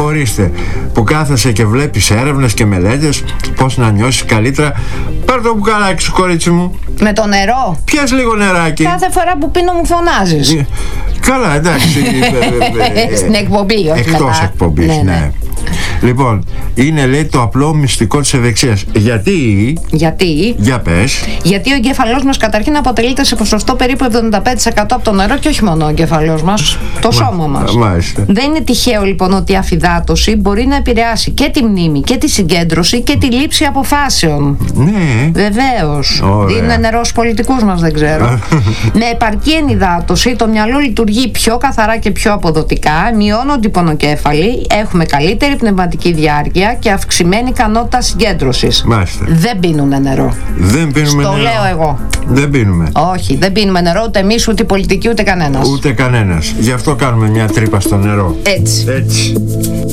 ορίστε, που κάθεσαι και βλέπεις έρευνες και μελέτες πώς να νιώσεις καλύτερα. Πάρ' το μπουκαλάκι σου, κορίτσι μου. Με το νερό. Πιες λίγο νεράκι. Κάθε φορά που πίνω μου φωνάζεις. Καλά, εντάξει. Στην εκπομπή, όχι εκτός μετά. εκπομπής, ναι. Λοιπόν, είναι, λέει, το απλό μυστικό της ευεξίας. Γιατί? Για πες. Γιατί ο εγκέφαλός μας καταρχήν αποτελείται σε ποσοστό περίπου 75% από το νερό και όχι μόνο ο εγκέφαλός μας, το σώμα μας. Μάλιστα. Δεν είναι τυχαίο λοιπόν ότι η αφυδάτωση μπορεί να επηρεάσει και τη μνήμη και τη συγκέντρωση και τη λήψη αποφάσεων. Ναι. Βεβαίως. Ωραία. Δίνουν νερό στους πολιτικούς μας, δεν ξέρω. Με επαρκή ενυδάτωση το μυαλό λειτουργεί πιο καθαρά και πιο αποδοτικά, μειώνονται οι πονοκέφαλοι, έχουμε καλύτερη πνευματική διάρκεια και αυξημένη ικανότητα συγκέντρωσης. Μάλιστα. Δεν πίνουνε νερό. Δεν πίνουμε νερό. Το λέω εγώ. Δεν πίνουμε. Όχι, δεν πίνουμε νερό ούτε εμείς, ούτε οι πολιτικοί, ούτε κανένας. Ούτε κανένας. Γι' αυτό κάνουμε μια τρύπα στο νερό. Έτσι. Έτσι.